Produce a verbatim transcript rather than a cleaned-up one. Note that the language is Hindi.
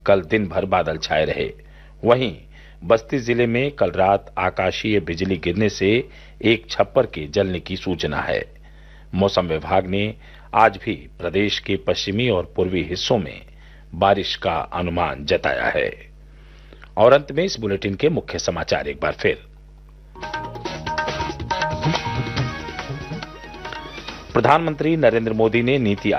कल दिन भर बादल छाए रहे। वहीं बस्ती जिले में कल रात आकाशीय बिजली गिरने से एक छप्पर के जलने की सूचना है। मौसम विभाग ने आज भी प्रदेश के पश्चिमी और पूर्वी हिस्सों में बारिश का अनुमान जताया है। और अंत में इस बुलेटिन के मुख्य समाचार एक बार फिर। प्रधानमंत्री नरेंद्र मोदी ने नीति